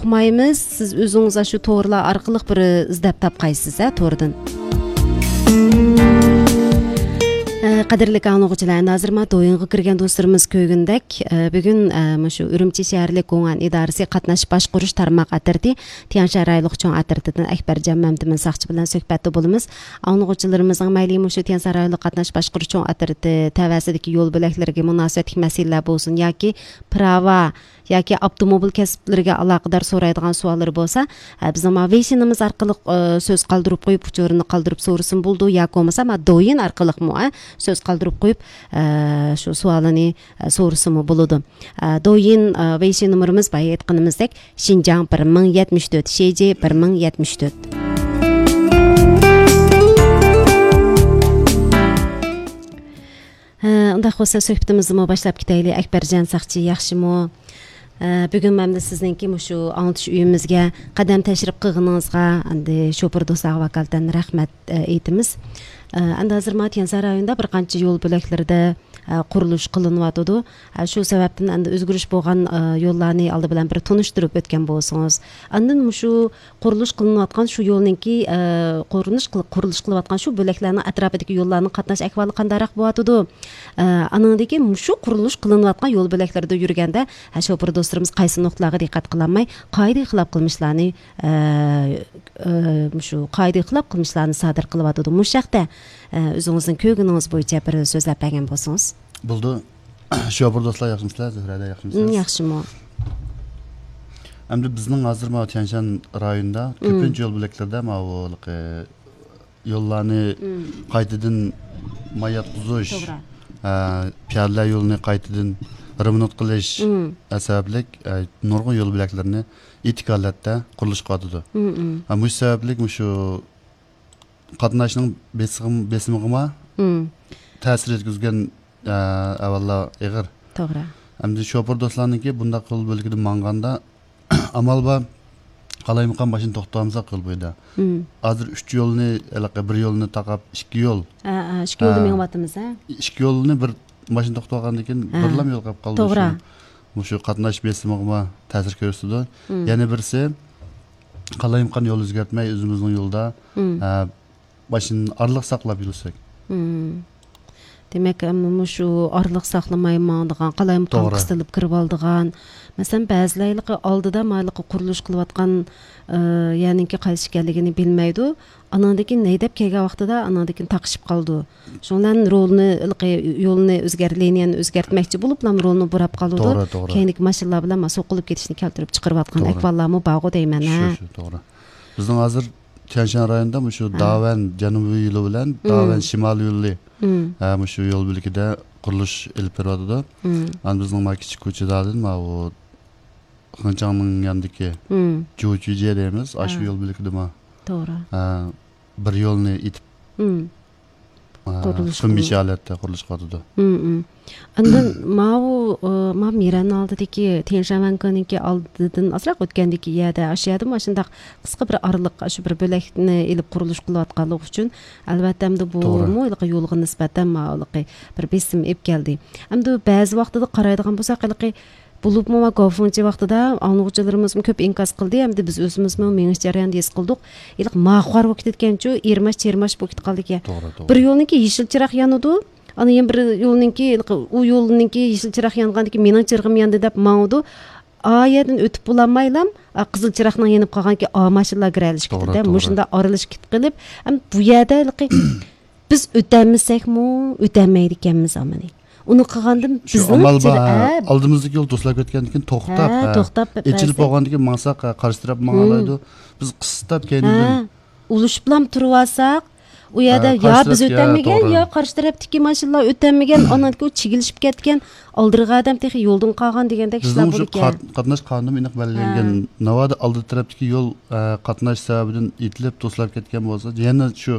uqmaymiz. Siz o'zingiz shu to'g'rilar orqali bir izlab topqaysiz, to'g'ridan. Qadrli anglag'uchilar, hozir ma do'yinga kirgan do'stlarimiz ko'ygindek, bugun shu Urumchi shaharlik Qo'ng'an idorasi qatnashib boshqarish tarmoq atirdi, Tiansha rayonlik cho'ng atirdidan Akbarjon Mamdimin saqchi bilan suhbatda bo'lamiz. Anglag'uchilarimizning mayli shu Tiansha rayonlik qatnashib boshqarish cho'ng atirdi tavasidagi yo'l bo'laklariga munosabatli masalalar bo'lsin yoki prava yoki avtomobil kasblariga aloqador so'raydigan savollar bo'lsa, bizning Weixinimiz orqali so'z qoldirib qo'yib, uchorini qoldirib so'rasin bo'ldi yoki bo'lmasa do'yin orqali söz qoldirib qo'yib shu savolini so'rasimi bo'ladi. Do'yin Weixin numarimiz bay aytganimizdek Xinjiang 1074, Sheji 1074. Unda xo'sa suhbatimizni boshlab ketaylik. Akbarjon saqchi, yaxshimi? Bugun men sizningki shu anglatish uyimizga qadam tashrif qilganingizga endi shopir do'stlar vakolatan rahmat aytamiz. Endi hozir Tiansha rayonida bir qancha yo'l bo'laklarida qurilish qilinyotdi. Shu sababdan endi o'zgarish bo'lgan yo'llarni oldi bilan bir tunishtirib o'tgan bo'lsangiz. Endi shu qurilish qilinayotgan shu yo'lninki qurilish qilayotgan shu bo'laklarning atrofidagi yo'llarning qatnash ahvoli qandayroq bo'yotdi? Anandagi shu qurilish qilinayotgan yo'l bo'laklarida yurganda shopir do'stlarimiz qaysi nuqtalarga diqqat qilmay, qoida xilop qilmishlarni shu qoida xilop qilmishlarni sodir qilyotdi. Mushaqda o'zingizning ko'rganingiz bo'yicha bir so'zlab bergan bo'lsangiz. Bo'ldi. Shopir do'stlar yaxshimisizlar? Zuhrada yaxshimisizlar? Yaxshimi. Endi bizning hozir Tianshan rayonida ko'pincha yo'l bo'laklarda yo'llarni qaytadan mayatqizish, piyodalar yo'lini qaytadan remont qilish sababli nurg'un yo'l bo'laklarini etik holatda qurilish qiladi. Bu sababli shu qatnashning besimiga ta'sir etkazgan avvalo ig'ir. To'g'ri. Endi shopir do'stlarniki bunda qil bo'lgida manganda amal bor. Qalaymiqan başını to'xtamasa qil bo'yda. Hozir 3 yo'lni, bir yo'lni taqab 2 yo'l. 2 yo'lni mengyapmiz, 2 yo'lni bir başını to'xtagandan keyin birlam yo'l qilib qoldi. To'g'ri. Shu qatnash besimiga ta'sir ko'rsatdi. Yana birisi qalaymiqan yo'l o'zgartmay o'zimizning yo'lda başını araliq saqlab yursak. Demek shu araliq saqlamay mangdigan, qalaymiqan qisilib kirib oldigan. Masalan, ba'zilar oldida mayliq qurilish qilayotgan, ya'niki qaysi ekanligini bilmaydi. Anandaki neydep kelgan vaqtida anandaki taqishib qoldi. Shundan yo'lni liniyani o'zgartmoqchi bo'lib, yo'lni burab qoldi. Keyinlik mashinalar bilan so'qilib ketishni keltirib chiqarayotgan ahvollarmi bor deyman. Shu to'g'ri. Bizning hozir Tianshan rayonida shu Davan janubiy yo'li bilan Davan shimoliy yo'li shu yo'l bo'lakida qurilish olib beradi. Endi bizning kichik ko'chalardan u Xinjiangning yonidagi Jo'juje deymiz, shu yo'l bo'lakida to'g'ri. Bir yo'lni itib qurilish qurilish qiladi. Endi ma Miran oldidagi Tianshanvankaniki oldidan asraq o'tgandiki yerda ashiyada shundaq qisqa bir oraliq shu bir bo'lakni ilib qurilish qilayotganlik uchun albatta bu yo'lga nisbatan bir besim ep keldi. Endi ba'zi vaqtida qaraydigan bo'lsak, bo'libmi ko'pincha vaqtida anglag'uchilarimiz ko'p inkos qildi, hamda biz o'zimiz menish jarayonida his qildik. Ma'qur vaqt ketgancha 20-20 bo'lib qoldi. Bir yo'lniki yeshil chiroq yonadi. Ana yana bir yo'lninki u yo'lninki yeshil chiroq yongandan mening chirg'im yondi deb mangdi. Ayadan o'tib bo'lmaylam, qizil chiroqning yonib qolganki, mashinalar kiralish ketdi. Mushunda oralish qilib, ham bu yerda biz o'tamizsakmi, o'tamaydi ekanmiz amani. Uni qilgandim bizning oldimizdagi yo'l to'slab ketgandan keyin to'xtab echilib qolgandan keyin maqsaq qarshtirab manglaydi. Biz qistab keyindan ulashib bilan turib olsak, u yerda yo biz o'tamagan, yo qarshi tarafdagi mashinalar o'tamagan, onanki chigilishib ketgan, oldirga odam texi yo'ldan qolgan degandek ishlar bo'lgan. Qatnash qonuni aniq belgilangan. Navoda oldi tarafdagi yo'l qatnash sababidan itilib to'slab ketgan bo'lsa, yana shu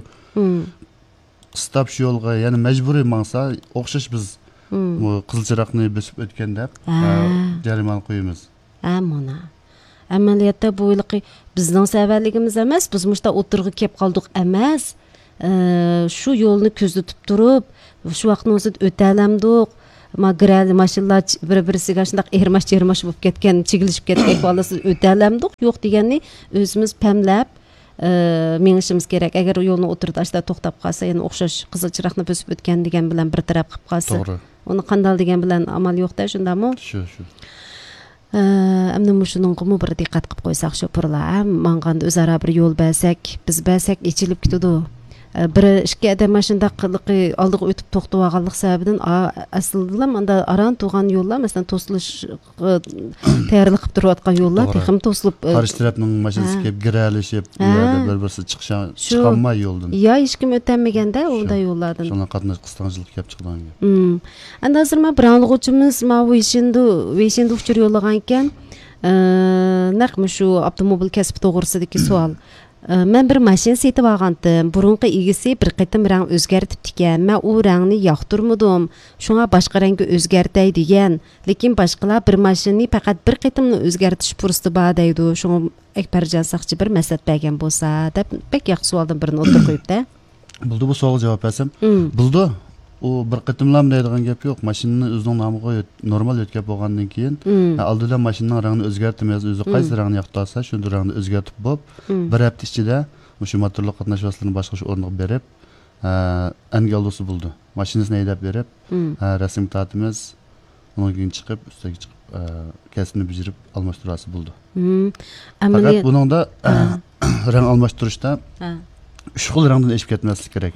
qistab shu yo'lga yana majburiy mangsa, o'xshash biz qizil chiroqni bosib o'tganda jarimaga qo'yamiz. Mana. Amaliyotda bu bizning savalligimiz emas, biz mushta o'tirg'i kelib qoldik emas. Shu yo'lni ko'zda tutib turib, shu vaqtni o'zida o'talamdik. Magral maşınlar bir-birisiga shundaq ermash bo'lib ketgan, chigilishib ketgan ahvolasiz o'talamdiq, yo'q deganni o'zimiz pamlab mengishimiz kerak. Agar yo'lni o'tirtashda to'xtab qolsa, yana o'xshash qizil chiroqni bosib o'tgan degan bilan bir taraf qilib qolsa. To'g'ri. Uni qandal degan bilan amal yo'qda, shundami? Shu. Ammo shuningga bir diqqat qilib qo'ysak shu purlar, manganda o'zaro bir yo'l bersak, biz bersak ichilib ketadi. Bir ikki adam shunday qiliqi oldiga o'tib to'xtab olganlik sababidan aslida manda aran turgan yo'llar, masalan, to'silish tayyorlik qilib turayotgan yo'llar texim to'silib qarshi tarafning mashinasi kelib giralishib, bir-birisi chiqolmay yo'ldan. Ya hech kim o'tmaganda unda yo'llardan. Shundan qatnash qisqanchilik kelib chiqdan. Endi hozir men biranlig'uchimiz Veyshinda uchur yo'llagan ekan. Naqmi shu avtomobil kasbi to'g'risidagi savol. Men bir mashina setib olgandim. Burunqi egisi bir qitim rang o'zgartibdi ekan. Men u rangni yoqtirmadim. Shunga boshqa rangga o'zgartay degan. Lekin boshqalar bir mashinani faqat bir qitimni o'zgartish fursati bor deydi. Shunga Akbarjon Saqchi bir maslahat bergan bo'lsa, deb pek yaxshi savoldan birini o'tirib qo'yibdi. Buldu bu savolga javob bersam, buldu. U bir qitimlam deydigan gap yo'q. Mashinani o'zining nomiga normal o'tkazib bo'lgandan keyin, oldidan mashinaning rangini o'zgartirmaysiz, o'zi qaysi rangni yoqtirsa, shu rangni o'zgartib bo'lib, bir hafta ichida o'sha motorli qatnash vositalarini boshqa o'rniga berib, angaldosi bo'ldi. Mashinasini haydab berib, rasm tatimiz undan keyin chiqib, ustiga chiqib, kasbni bijirib almashtirasi bo'ldi. Faqat buningda rang almashtirishda uch xil rangdan eshib ketmaslik kerak.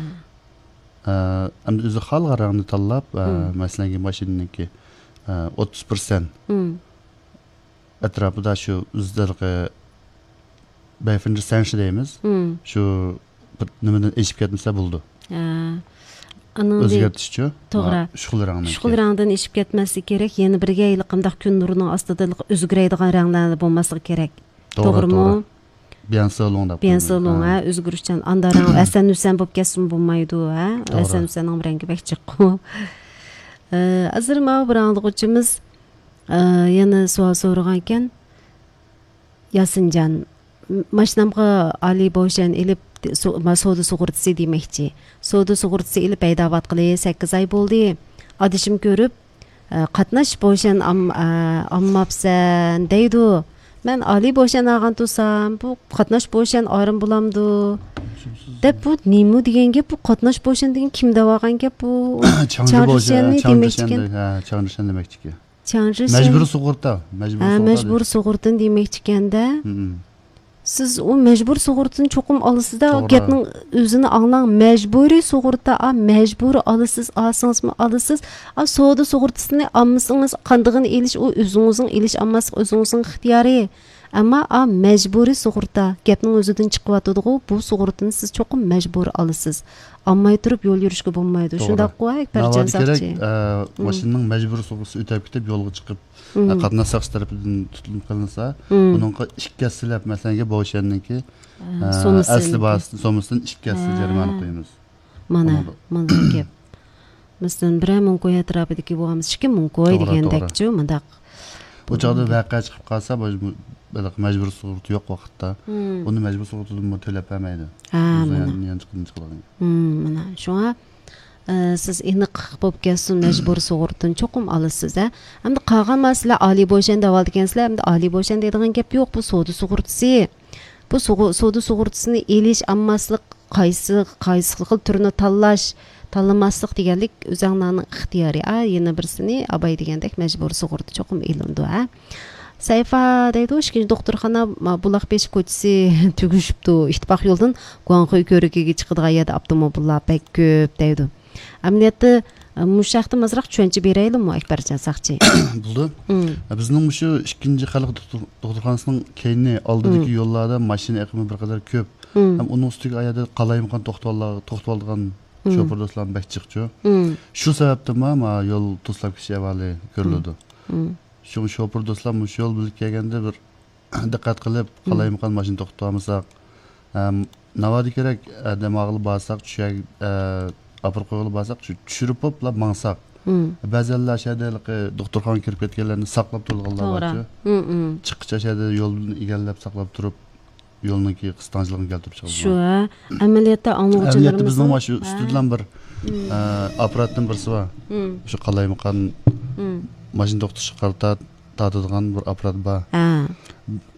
Endi o'zi xalq rangni tanlab, masalan, mashinaniki 30% atrofida shu o'zlariga bayfinji sanshi deymiz. Shu nimadan eshib ketmasa bo'ldi. O'zgartishchi. To'g'ri. Shu xil rangdan eshib ketmaslik kerak. Yana birga yiliqimda kun nurining ostida o'zgaradigan ranglar bo'lmasligi kerak. To'g'rimi? Bien selon o'zgarishchan andarang asan-usan bo'lib ketsin bo'lmaydi, asan-usanning rangi bak chiqqu. Hozir ma biranlig'uchimiz yana savol so'ragan ekan. Yasinjon, mashinamga Ali Boyshan ilib savdo sug'urtasi demoqchi. Savdo sug'urtasi ilib paydavatqili 8 oy bo'ldi. Adishim ko'rib, qatnash Boyshan ammabsan deydi. Men Ali Boyshan olgan tursam, bu qatnash Boyshan ayrim bo'lamdi. Deb bu nima degan gap? Bu qatnash Boyshan degan kim deb olgan gap bu? Changrishanni demoqchi. Changrishan demoqchi. Majburiy sug'urta. Majburiy sug'urta demoqchi ekanda. Siz o majburiy sug'urtani cho'qim olasizda, gapning o'zini anglang. Majburiy sug'urta, majburiy olasiz, olsangizmi olasiz. Savdo sug'urtasini olmasangiz qandig'ini elish u o'zingizning elish olmaslik o'zingizning ixtiyori. Ammo majburiy sug'urta gapning o'zidan chiqyotadi-ku, bu sug'urtani siz cho'qim majburiy olasiz. Olmay turib yo'l yurishga bo'lmaydi. Shunday qo'y, Akbarjon Saqchi. Mashinaning majburiy sug'urtasi o'tib ketib yo'lga chiqib qatnash saqchi tarafidan tutilib qilinsa, buningga ikkasilab masalan Boyshanninki asli so'misidan ikkasi jarima qo'yamiz. Mana gap. Masalan, 1000 qo'y atrofidagi bo'lamiz, 2000 qo'y degandek-chi, mundaq. Bu chog'da voqea chiqib qolsa, majburiy sug'urta yo'q vaqtda, uni majburiy sug'urtadan to'lab bermaydi. Mana shunga siz aniq bo'lib kelsin majburiy sug'urtani cho'qim olasiz. Hamda qolgan masala Ali Boyshan deb olgansizlar, hamda Ali Boyshan deydigan gap yo'q, bu savdo sug'urtasi. Bu savdo sug'urtasini elish, olmaslik, qaysi xil turini tanlamaslik deganlik o'zinglarning ixtiyori. Yana birsini abay degandek majburiy sug'urta cho'qim elindi. Sayfa deydi, 2 doktorxona Buloqbesh ko'chasi tugishibdi. Ittifoq yo'ldan Guanxoy ko'rigiga chiqadigan yerda avtomobillar pek ko'p deydi. Amaliyotda mushaqda mazraq tushuncha beraylikmi Akbarjon Saqchi? Bo'ldi. Bizning shu 2-xalq doktorxonasining keyingi oldidagi yo'llarda mashina eqimi bir qadar ko'p. Ham uning ustiga ayada qalayimqon to'xtalgan shoför do'stlarning bak chiqchi. Shu sababdan yo'l to'slab ketish avvali ko'riladi. Shu shoför do'stlar shu yo'l bilib kelganda bir diqqat qilib qalayimqon mashina to'xtatamisak, navodi kerak damog'li borsak, tushay apir qo'yilib borsak, tushirib bo'lib mangsak. Ba'zanlar shadalqi doktorxonaga kirib ketganlarni saqlab turganlar bor-ku. Chiqqich shada yo'lni egallab saqlab turib yo'lninki qisqanchligini keltirib shu chiqadi. amaliyotda Amaliyotda anglovchilarimiz bizning mana shu ustidan bir apparatning birisi bor. Shu qalaymiqan mashina to'xtashga qarata tatadigan bir apparat bor.